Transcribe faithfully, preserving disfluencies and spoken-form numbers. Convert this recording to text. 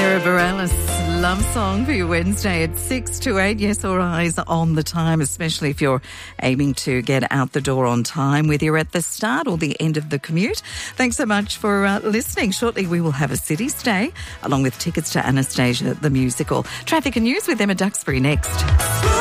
Sarah Bareilles, love song for your Wednesday at six to eight. Yes, all eyes on the time, especially if you're aiming to get out the door on time, whether you're at the start or the end of the commute. Thanks so much for uh, listening. Shortly we will have a city stay along with tickets to Anastasia the musical. Traffic and news with Emma Duxbury next.